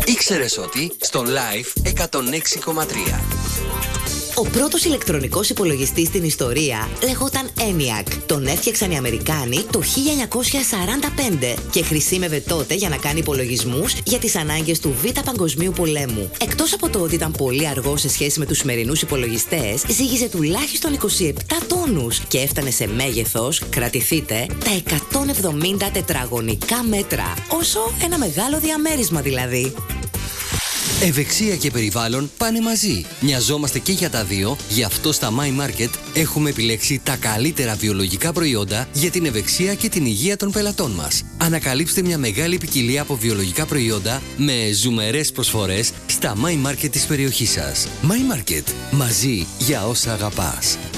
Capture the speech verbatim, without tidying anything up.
Ήξερες ότι στο Live εκατόν έξι κόμμα τρία. Ο πρώτος ηλεκτρονικός υπολογιστής στην ιστορία λεγόταν ENIAC. Τον έφτιαξαν οι Αμερικάνοι το χίλια εννιακόσια σαράντα πέντε και χρησιμεύε τότε για να κάνει υπολογισμούς για τις ανάγκες του Β' Παγκοσμίου Πολέμου. Εκτός από το ότι ήταν πολύ αργό σε σχέση με τους σημερινούς υπολογιστές, ζύγιζε τουλάχιστον είκοσι επτά τόνους και έφτανε σε μέγεθος, κρατηθείτε, τα εκατόν εβδομήντα τετραγωνικά μέτρα. Όσο ένα μεγάλο διαμέρισμα δηλαδή. Ευεξία και περιβάλλον πάνε μαζί. Μοιαζόμαστε και για τα δύο, γι' αυτό στα My Market έχουμε επιλέξει τα καλύτερα βιολογικά προϊόντα για την ευεξία και την υγεία των πελατών μας. Ανακαλύψτε μια μεγάλη ποικιλία από βιολογικά προϊόντα με ζουμερές προσφορές στα My Market της περιοχής σας. My Market. Μαζί για όσα αγαπάς.